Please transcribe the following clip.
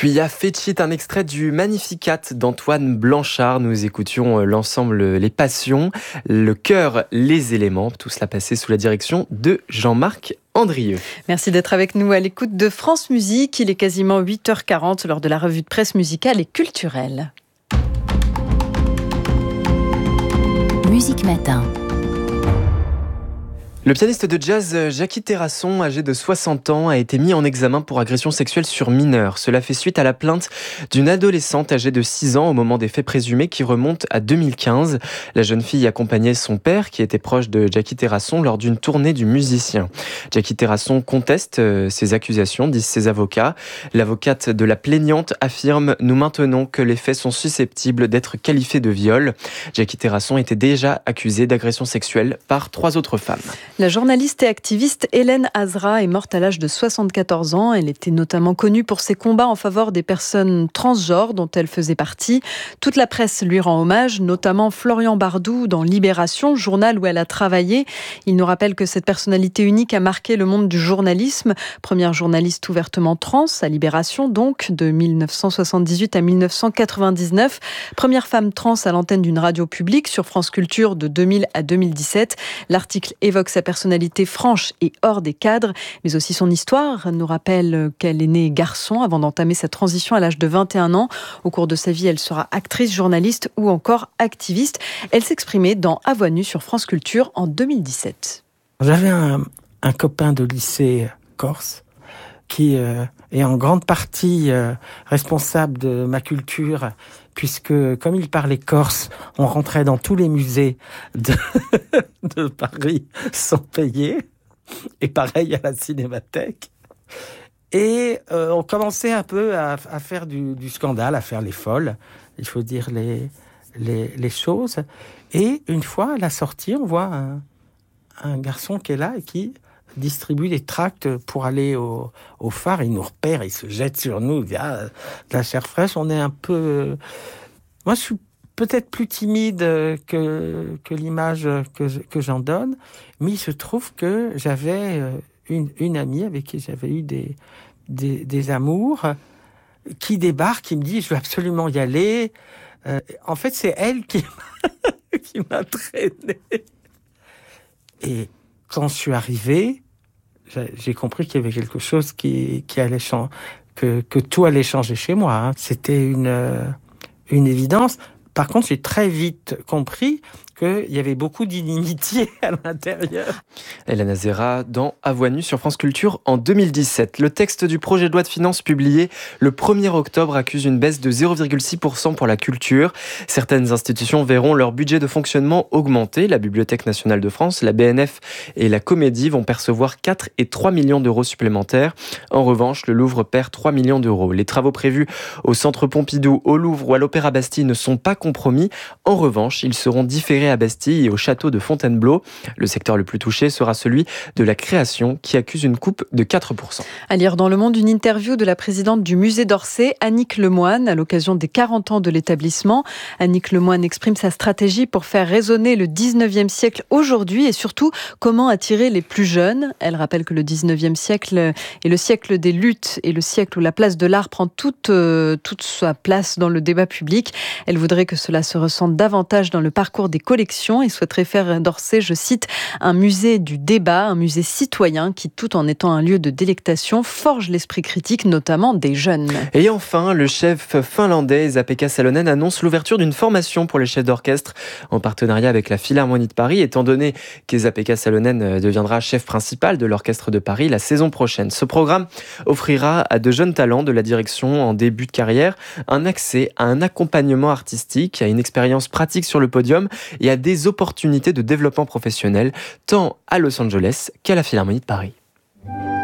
Puis il y a Féchit, un extrait du Magnificat d'Antoine Blanchard. Nous écoutions l'ensemble Les Passions, le chœur Les Éléments. Tout cela passé sous la direction de Jean-Marc Andrieux. Merci d'être avec nous à l'écoute de France Musique. Il est quasiment 8h40 lors de la revue de presse musicale et culturelle. Musique Matin. Le pianiste de jazz Jackie Terrasson, âgé de 60 ans, a été mis en examen pour agression sexuelle sur mineur. Cela fait suite à la plainte d'une adolescente âgée de 6 ans au moment des faits présumés qui remontent à 2015. La jeune fille accompagnait son père, qui était proche de Jackie Terrasson, lors d'une tournée du musicien. Jackie Terrasson conteste ces accusations, disent ses avocats. L'avocate de la plaignante affirme « Nous maintenons que les faits sont susceptibles d'être qualifiés de viol ». Jackie Terrasson était déjà accusée d'agression sexuelle par 3 autres femmes. La journaliste et activiste Hélène Azra est morte à l'âge de 74 ans. Elle était notamment connue pour ses combats en faveur des personnes transgenres dont elle faisait partie. Toute la presse lui rend hommage, notamment Florian Bardou dans Libération, journal où elle a travaillé. Il nous rappelle que cette personnalité unique a marqué le monde du journalisme. Première journaliste ouvertement trans à Libération, donc, de 1978 à 1999. Première femme trans à l'antenne d'une radio publique sur France Culture de 2000 à 2017. L'article évoque sa personnalité franche et hors des cadres, mais aussi son histoire nous rappelle qu'elle est née garçon avant d'entamer sa transition à l'âge de 21 ans. Au cours de sa vie, elle sera actrice, journaliste ou encore activiste. Elle s'exprimait dans À voix nue sur France Culture en 2017. J'avais un copain de lycée corse qui est en grande partie responsable de ma culture, puisque comme il parlait corse, on rentrait dans tous les musées de Paris sans payer, et pareil à la Cinémathèque. Et on commençait un peu à faire du scandale, à faire les folles, il faut dire les choses. Et une fois à la sortie, on voit un garçon qui est là et qui distribue des tracts pour aller au phare. Il nous repère, il se jette sur nous, il dit de la chair fraîche. On est un peu... Moi, je suis peut-être plus timide que l'image que j'en donne, mais il se trouve que j'avais une amie avec qui j'avais eu des amours qui débarque, qui me dit « Je veux absolument y aller ». En fait, c'est elle qui m'a traîné. Et quand je suis arrivé, j'ai compris qu'il y avait quelque chose qui allait changer, que tout allait changer chez moi. Hein. C'était une évidence. Par contre, j'ai très vite compris qu'il y avait beaucoup d'inimitié à l'intérieur. Hélène Azra dans À voix nue sur France Culture en 2017. Le texte du projet de loi de finances publié le 1er octobre accuse une baisse de 0,6% pour la culture. Certaines institutions verront leur budget de fonctionnement augmenter. La Bibliothèque nationale de France, la BNF et la Comédie vont percevoir 4 et 3 millions d'euros supplémentaires. En revanche, le Louvre perd 3 millions d'euros. Les travaux prévus au Centre Pompidou, au Louvre ou à l'Opéra Bastille ne sont pas compromis. En revanche, ils seront différés à Bastille et au château de Fontainebleau. Le secteur le plus touché sera celui de la création qui accuse une coupe de 4%. À lire dans Le Monde une interview de la présidente du musée d'Orsay, Annick Lemoine, à l'occasion des 40 ans de l'établissement. Annick Lemoine exprime sa stratégie pour faire résonner le 19e siècle aujourd'hui et surtout comment attirer les plus jeunes. Elle rappelle que le 19e siècle est le siècle des luttes et le siècle où la place de l'art prend toute sa place dans le débat public. Elle voudrait que cela se ressente davantage dans le parcours des collections et souhaiterait faire d'Orsay, je cite, un musée du débat, un musée citoyen qui, tout en étant un lieu de délectation, forge l'esprit critique, notamment des jeunes. Et enfin, le chef finlandais Esa-Pekka Salonen annonce l'ouverture d'une formation pour les chefs d'orchestre en partenariat avec la Philharmonie de Paris, étant donné qu'Esa-Pekka Salonen deviendra chef principal de l'Orchestre de Paris la saison prochaine. Ce programme offrira à de jeunes talents de la direction en début de carrière un accès à un accompagnement artistique, à une expérience pratique sur le podium et à des opportunités de développement professionnel, tant à Los Angeles qu'à la Philharmonie de Paris.